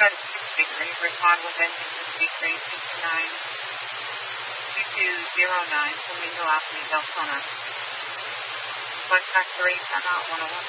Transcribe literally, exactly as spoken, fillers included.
Code six three three, respond with engine two three six nine two two zero nine, Flamingo Alchemy, Deltona. Contact three, timeout one oh one.